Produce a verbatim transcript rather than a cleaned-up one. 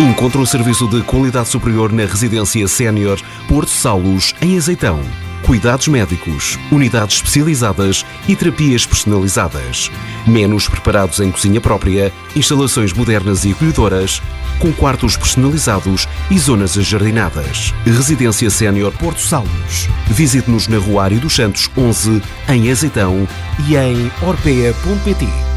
Encontre um serviço de qualidade superior na Residência Sénior Porto Salos, em Azeitão. Cuidados médicos, unidades especializadas e terapias personalizadas. Menus preparados em cozinha própria, instalações modernas e acolhedoras, com quartos personalizados e zonas ajardinadas. Residência Sénior Porto Salos. Visite-nos na Rua Ário dos Santos onze, em Azeitão, e em orpea ponto pt.